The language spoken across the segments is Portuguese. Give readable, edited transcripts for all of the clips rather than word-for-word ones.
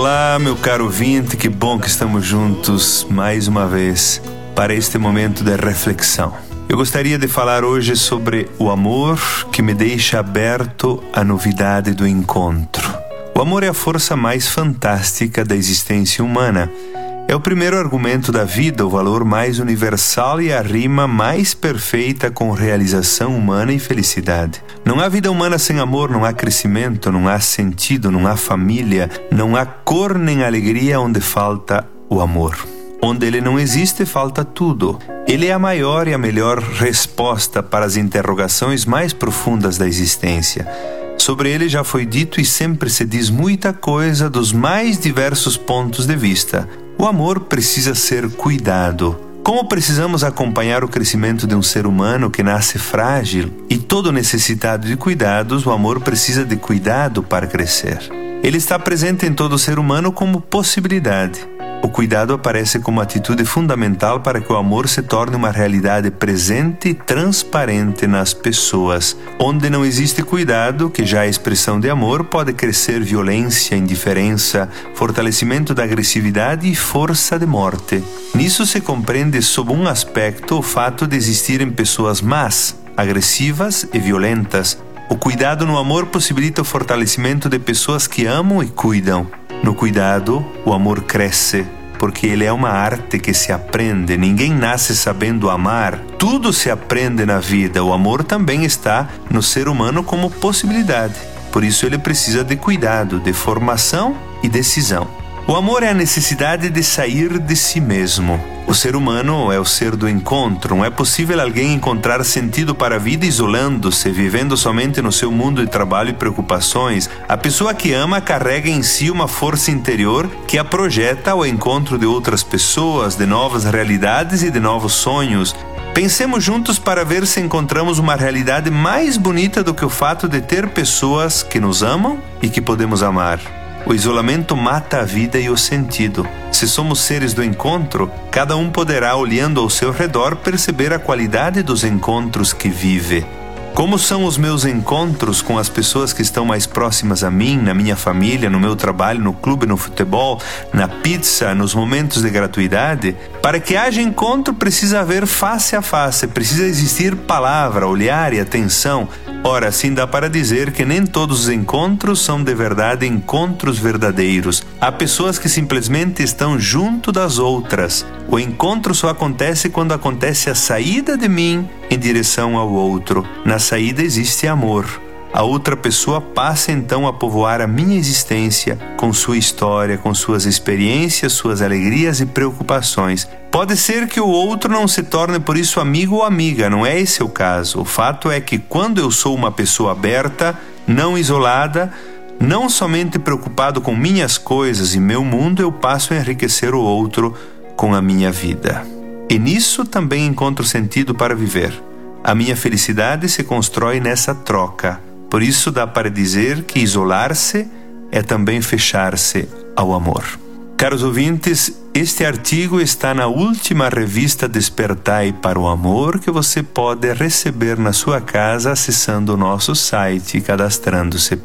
Olá, meu caro ouvinte, que bom que estamos juntos mais uma vez para este momento de reflexão. Eu gostaria de falar hoje sobre o amor que me deixa aberto à novidade do encontro. O amor é a força mais fantástica da existência humana. É o primeiro argumento da vida, o valor mais universal e a rima mais perfeita com realização humana e felicidade. Não há vida humana sem amor, não há crescimento, não há sentido, não há família, não há cor nem alegria onde falta o amor. Onde ele não existe, falta tudo. Ele é a maior e a melhor resposta para as interrogações mais profundas da existência. Sobre ele já foi dito e sempre se diz muita coisa dos mais diversos pontos de vista. O amor precisa ser cuidado. Como precisamos acompanhar o crescimento de um ser humano que nasce frágil e todo necessitado de cuidados, o amor precisa de cuidado para crescer. Ele está presente em todo ser humano como possibilidade. O cuidado aparece como atitude fundamental para que o amor se torne uma realidade presente e transparente nas pessoas. Onde não existe cuidado, que já é expressão de amor, pode crescer violência, indiferença, fortalecimento da agressividade e força de morte. Nisso se compreende sob um aspecto o fato de existirem pessoas más, agressivas e violentas. O cuidado no amor possibilita o fortalecimento de pessoas que amam e cuidam. No cuidado, o amor cresce, porque ele é uma arte que se aprende. Ninguém nasce sabendo amar. Tudo se aprende na vida. O amor também está no ser humano como possibilidade. Por isso ele precisa de cuidado, de formação e decisão. O amor é a necessidade de sair de si mesmo. O ser humano é o ser do encontro. Não é possível alguém encontrar sentido para a vida isolando-se, vivendo somente no seu mundo de trabalho e preocupações. A pessoa que ama carrega em si uma força interior que a projeta ao encontro de outras pessoas, de novas realidades e de novos sonhos. Pensemos juntos para ver se encontramos uma realidade mais bonita do que o fato de ter pessoas que nos amam e que podemos amar. O isolamento mata a vida e o sentido. Se somos seres do encontro, cada um poderá, olhando ao seu redor, perceber a qualidade dos encontros que vive. Como são os meus encontros com as pessoas que estão mais próximas a mim, na minha família, no meu trabalho, no clube, no futebol, na pizza, nos momentos de gratuidade? Para que haja encontro, precisa haver face a face, precisa existir palavra, olhar e atenção. Ora, assim dá para dizer que nem todos os encontros são de verdade encontros verdadeiros. Há pessoas que simplesmente estão junto das outras. O encontro só acontece quando acontece a saída de mim em direção ao outro. Na saída existe amor. A outra pessoa passa então a povoar a minha existência com sua história, com suas experiências, suas alegrias e preocupações. Pode ser que o outro não se torne por isso amigo ou amiga, não é esse o caso. O fato é que quando eu sou uma pessoa aberta, não isolada, não somente preocupado com minhas coisas e meu mundo, eu passo a enriquecer o outro com a minha vida. E nisso também encontro sentido para viver. A minha felicidade se constrói nessa troca. Por isso dá para dizer que isolar-se é também fechar-se ao amor. Caros ouvintes, este artigo está na última revista Despertai para o Amor, que você pode receber na sua casa acessando o nosso site e cadastrando-se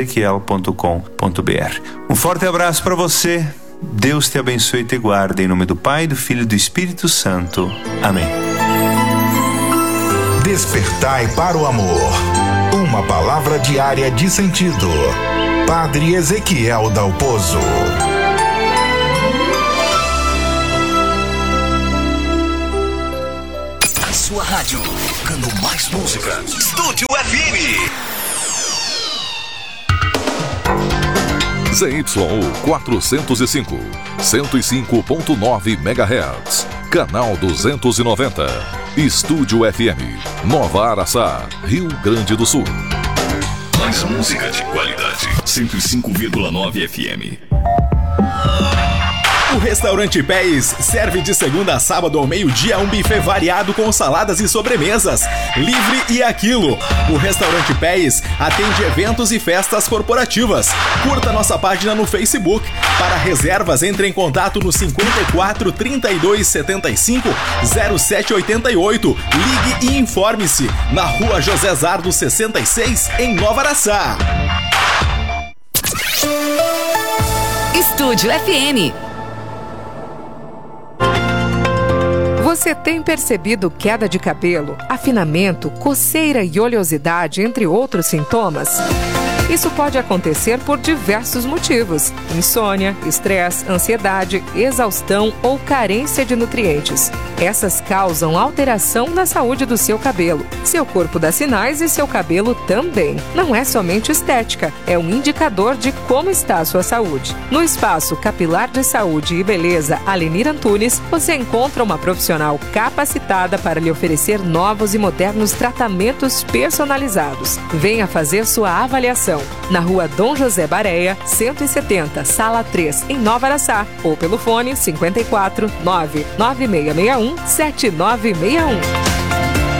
padreezequiel.com.br. Um forte abraço para você. Deus te abençoe e te guarde. Em nome do Pai, do Filho e do Espírito Santo. Amém. Despertai para o Amor. Uma palavra diária de sentido. Padre Ezequiel Dalpozo. A sua rádio, tocando mais música. Estúdio FM. ZYU 405, 105.9 MHz. Canal 290. Estúdio FM, Nova Araçá, Rio Grande do Sul. Mais música de qualidade. 105,9 FM. O Restaurante Pés serve de segunda a sábado ao meio-dia um buffet variado com saladas e sobremesas, livre e aquilo. O Restaurante Pés atende eventos e festas corporativas. Curta nossa página no Facebook. Para reservas, entre em contato no 54 32 75 0788. Ligue e informe-se na Rua José Zardo 66, em Nova Araçá. Estúdio FM. Você tem percebido queda de cabelo, afinamento, coceira e oleosidade, entre outros sintomas? Isso pode acontecer por diversos motivos: insônia, estresse, ansiedade, exaustão ou carência de nutrientes. Essas causam alteração na saúde do seu cabelo. Seu corpo dá sinais e seu cabelo também. Não é somente estética, é um indicador de como está a sua saúde. No Espaço Capilar de Saúde e Beleza Alenir Antunes, você encontra uma profissional capacitada para lhe oferecer novos e modernos tratamentos personalizados. Venha fazer sua avaliação na Rua Dom José Bareia, 170, Sala 3, em Nova Araçá, ou pelo fone 54 99661 7961.